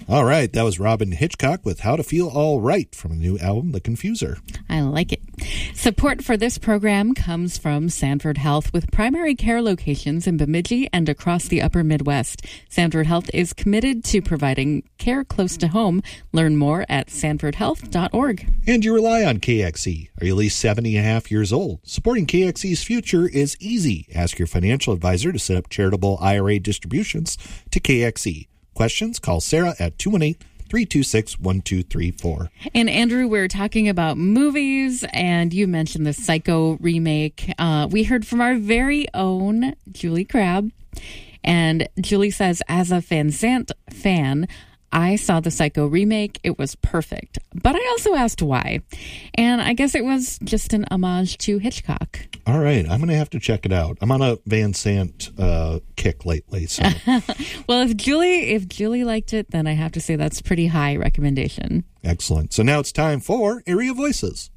All right, that was Robin Hitchcock with How to Feel All Right from a new album, The Confuser. I like it. Support for this program comes from Sanford Health with primary care locations in Bemidji and across the upper Midwest. Sanford Health is committed to providing care close to home. Learn more at sanfordhealth.org. And you rely on KXE. Are you at least 70 and a half years old? Supporting KXE's future is easy. Ask your financial advisor to set up charitable IRA distributions to KXE. Questions? Call Sarah at 218-326-1234. And Andrew, we're talking about movies, and you mentioned the Psycho remake. We heard from our very own Julie Crabb, and Julie says, as a Fansant fan, I saw the Psycho remake. It was perfect. But I also asked why. And I guess it was just an homage to Hitchcock. All right. I'm going to have to check it out. I'm on a Van Sant kick lately. So. Well, if Julie liked it, then I have to say that's pretty high recommendation. Excellent. So now it's time for Area Voices.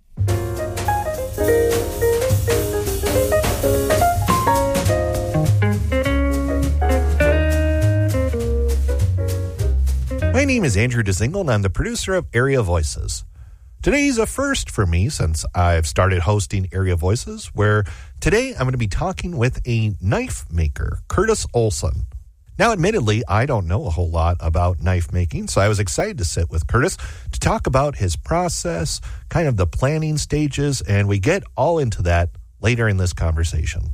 My name is Andrew Dezingle, and I'm the producer of Area Voices. Today's a first for me since I've started hosting Area Voices, where today I'm going to be talking with a knife maker, Curtis Olson. Now, admittedly, I don't know a whole lot about knife making, so I was excited to sit with Curtis to talk about his process, kind of the planning stages, and we get all into that later in this conversation.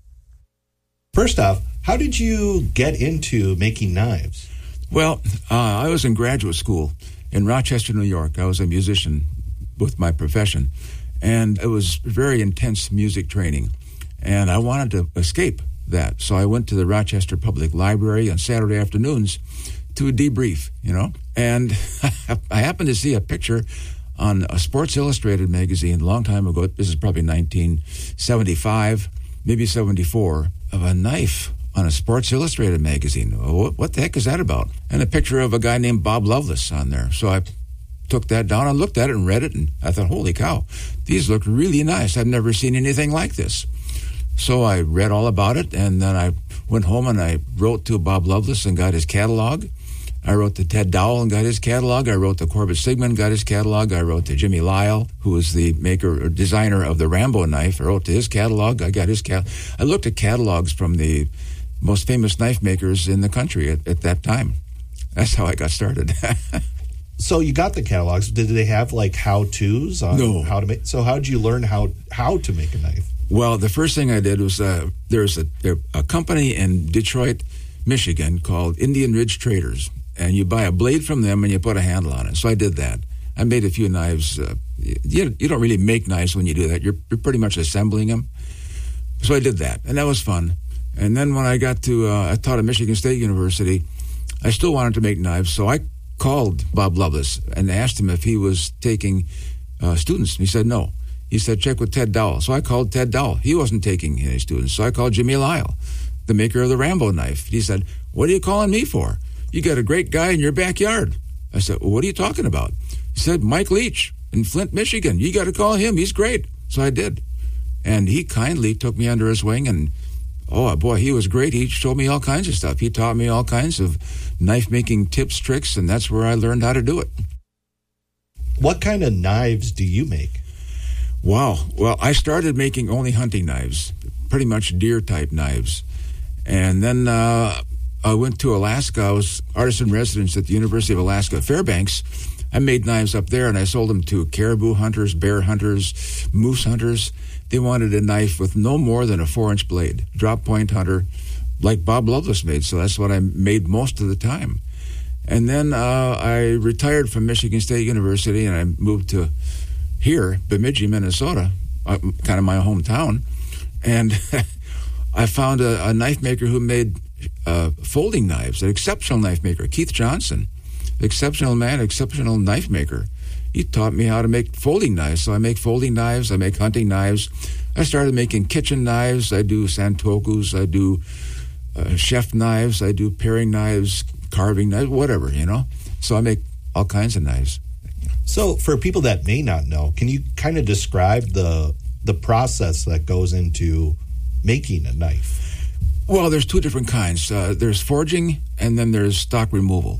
First off, how did you get into making knives? Well, I was in graduate school in Rochester, New York. I was a musician with my profession, and it was very intense music training, and I wanted to escape that. So I went to the Rochester Public Library on Saturday afternoons to debrief, and I happened to see a picture on a Sports Illustrated magazine a long time ago. This is probably 1975, maybe 74, of a knife on a Sports Illustrated magazine. What the heck is that about? And a picture of a guy named Bob Loveless on there. So I took that down, I looked at it and read it, and I thought, holy cow, these look really nice. I've never seen anything like this. So I read all about it, and then I went home and I wrote to Bob Loveless and got his catalog. I wrote to Ted Dowell and got his catalog. I wrote to Corbett Sigmund, got his catalog. I wrote to Jimmy Lyle, who was the maker or designer of the Rambo knife. I wrote to his catalog. I got his catalog. I looked at catalogs from the most famous knife makers in the country at that time. That's how I got started. So you got the catalogs. Did they have like how-tos on how to make? So how did you learn how to make a knife? Well, the first thing I did was there's a company in Detroit, Michigan called Indian Ridge Traders, and you buy a blade from them and you put a handle on it. So I did that. I made a few knives. You don't really make knives when you do that. You're pretty much assembling them. So I did that, and that was fun. And then when I got to, I taught at Michigan State University, I still wanted to make knives, so I called Bob Loveless and asked him if he was taking students. He said no. He said, check with Ted Dowell. So I called Ted Dowell. He wasn't taking any students. So I called Jimmy Lyle, the maker of the Rambo knife. He said, what are you calling me for? You got a great guy in your backyard. I said, well, what are you talking about? He said, Mike Leach in Flint, Michigan. You got to call him. He's great. So I did. And he kindly took me under his wing, and oh, boy, he was great. He showed me all kinds of stuff. He taught me all kinds of knife-making tips, tricks, and that's where I learned how to do it. What kind of knives do you make? Wow. Well, I started making only hunting knives, pretty much deer-type knives. And then I went to Alaska. I was artist in residence at the University of Alaska, Fairbanks. I made knives up there, and I sold them to caribou hunters, bear hunters, moose hunters. They wanted a knife with no more than a 4-inch blade, drop point hunter, like Bob Loveless made. So that's what I made most of the time. And then I retired from Michigan State University, and I moved to here, Bemidji, Minnesota, kind of my hometown. And I found a knife maker who made folding knives, an exceptional knife maker, Keith Johnson, exceptional man, exceptional knife maker. He taught me how to make folding knives. So I make folding knives, I make hunting knives. I started making kitchen knives. I do santokus, I do chef knives, I do paring knives, carving knives, whatever, So I make all kinds of knives. So for people that may not know, can you kind of describe the process that goes into making a knife? Well, there's two different kinds. There's forging, and then there's stock removal.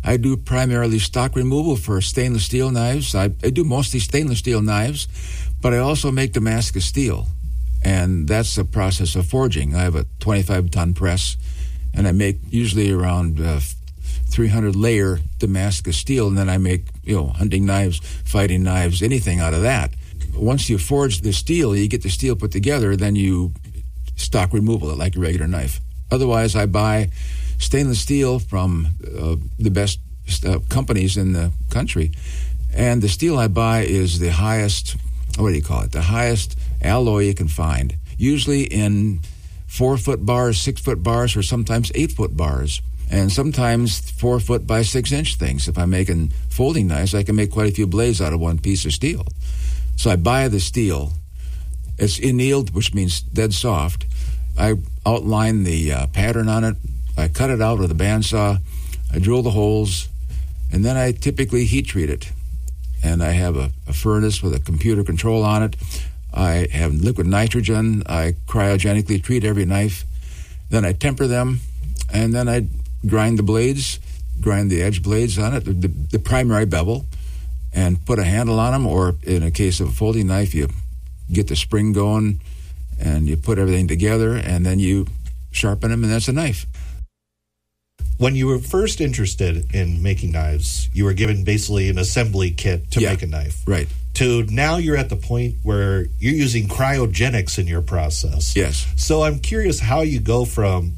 I do primarily stock removal for stainless steel knives. I do mostly stainless steel knives, but I also make Damascus steel, and that's a process of forging. I have a 25-ton press, and I make usually around 300 layer Damascus steel, and then I make, hunting knives, fighting knives, anything out of that. Once you forge the steel, you get the steel put together, then you stock removal it like a regular knife. Otherwise, I buy stainless steel from the best companies in the country, and the steel I buy is the highest, the highest alloy you can find, usually in 4-foot bars, 6-foot bars, or sometimes 8-foot bars, and sometimes 4-foot by 6-inch things. If I'm making folding knives, I can make quite a few blades out of one piece of steel. So I buy the steel. It's annealed, which means dead soft. I outline the pattern on it. I cut it out with a bandsaw. I drill the holes, and then I typically heat treat it. And I have a furnace with a computer control on it. I have liquid nitrogen. I cryogenically treat every knife. Then I temper them, and then I grind the blades, grind the edge blades on it, the primary bevel, and put a handle on them. Or in a case of a folding knife, you get the spring going, and you put everything together, and then you sharpen them, and that's a knife. When you were first interested in making knives, you were given basically an assembly kit to make a knife. Right. To now you're at the point where you're using cryogenics in your process. Yes. So I'm curious how you go from,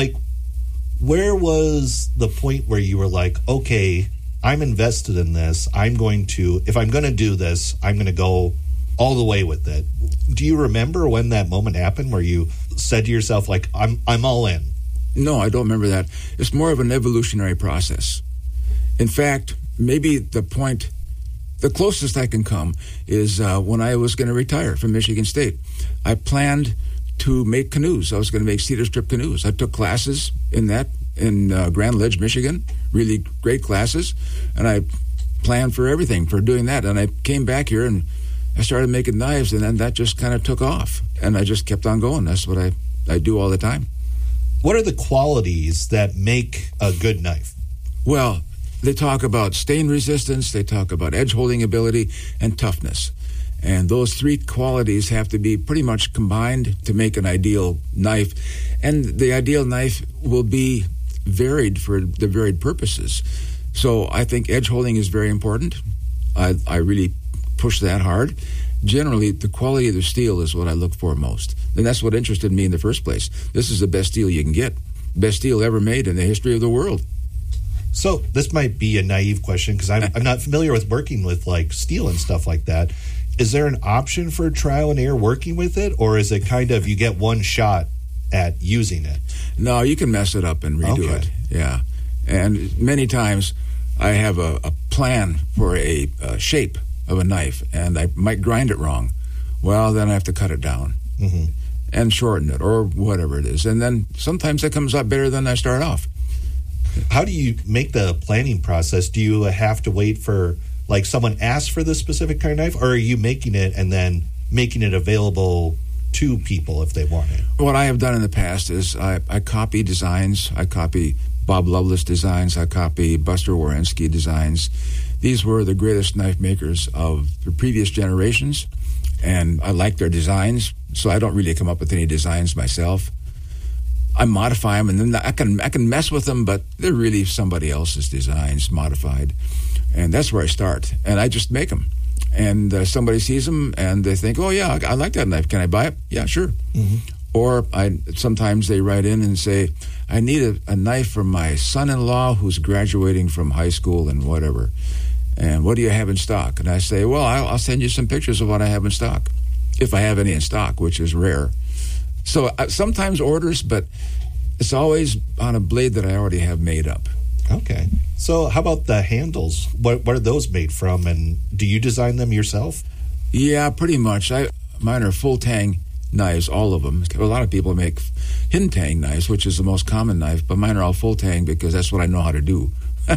where was the point where you were like, okay, I'm invested in this. If I'm going to do this, I'm going to go all the way with it. Do you remember when that moment happened where you said to yourself, I'm all in? No, I don't remember that. It's more of an evolutionary process. In fact, maybe the closest I can come is when I was going to retire from Michigan State. I planned to make canoes. I was going to make cedar strip canoes. I took classes in Grand Ledge, Michigan, really great classes, and I planned for everything for doing that. And I came back here and I started making knives, and then that just kind of took off, and I just kept on going. That's what I do all the time. What are the qualities that make a good knife? Well, they talk about stain resistance, they talk about edge holding ability, and toughness. And those three qualities have to be pretty much combined to make an ideal knife. And the ideal knife will be varied for the varied purposes. So I think edge holding is very important. I really push that hard. Generally, the quality of the steel is what I look for most. And that's what interested me in the first place. This is the best steel you can get. Best steel ever made in the history of the world. So this might be a naive question because I'm not familiar with working with steel and stuff like that. Is there an option for trial and error working with it, or is it kind of you get one shot at using it? No, you can mess it up and redo it. Yeah. And many times I have a plan for a shape of a knife, and I might grind it wrong. Well, then I have to cut it down and shorten it or whatever it is. And then sometimes it comes out better than I start off. How do you make the planning process? Do you have to wait for, someone asks for this specific kind of knife, or are you making it and then making it available to people if they want it? What I have done in the past is I copy designs. I copy Bob Loveless designs. I copy Buster Warinsky designs. These were the greatest knife makers of the previous generations, and I like their designs, so I don't really come up with any designs myself. I modify them, and then I can mess with them, but they're really somebody else's designs modified, and that's where I start. And I just make them, and somebody sees them, and they think, "Oh yeah, I like that knife. Can I buy it?" Yeah, sure. Mm-hmm. Or sometimes they write in and say, "I need a knife for my son-in-law who's graduating from high school and whatever. And what do you have in stock?" And I say, "Well, I'll send you some pictures of what I have in stock, if I have any in stock, which is rare." So sometimes orders, but it's always on a blade that I already have made up. Okay. So how about the handles? What are those made from, and do you design them yourself? Yeah, pretty much. Mine are full tang knives, all of them. A lot of people make hidden tang knives, which is the most common knife, but mine are all full tang because that's what I know how to do.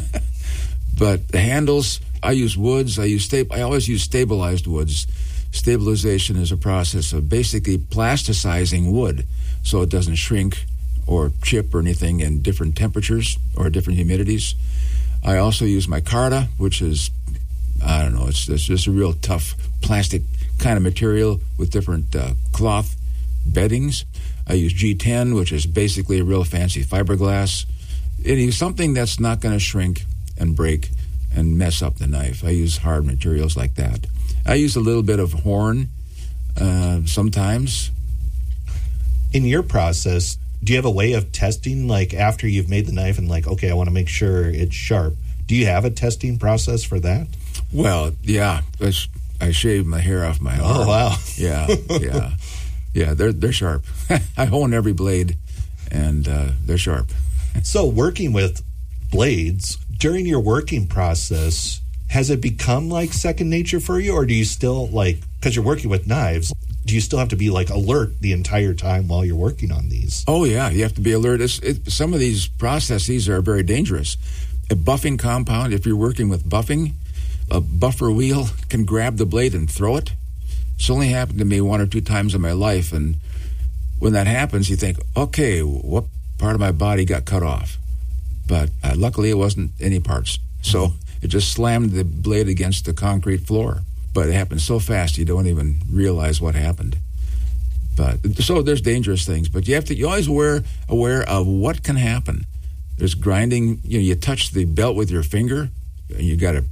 But the handles, I use woods. I always use stabilized woods. Stabilization is a process of basically plasticizing wood so it doesn't shrink or chip or anything in different temperatures or different humidities. I also use micarta, which is, I don't know, it's just a real tough plastic kind of material with different cloth beddings. I use G10, which is basically a real fancy fiberglass. It is something that's not going to shrink and break and mess up the knife. I use hard materials like that. I use a little bit of horn sometimes. In your process, do you have a way of testing, like after you've made the knife and like, okay, I want to make sure it's sharp? Do you have a testing process for that? Well, yeah. I shave my hair off my arm. Oh, wow. Yeah, they're sharp. I hone every blade, and they're sharp. So working with blades, during your working process, has it become like second nature for you? Or do you still, like, because you're working with knives, do you still have to be like alert the entire time while you're working on these? Oh, yeah, you have to be alert. Some of these processes are very dangerous. A buffing compound, if you're working with buffing, a buffer wheel can grab the blade and throw it. It's only happened to me 1 or 2 times in my life, and when that happens, you think, okay, what part of my body got cut off? But luckily, it wasn't any parts. So it just slammed the blade against the concrete floor. But it happened so fast, you don't even realize what happened. But so there's dangerous things, but you always aware of what can happen. There's grinding. You touch the belt with your finger, and you got to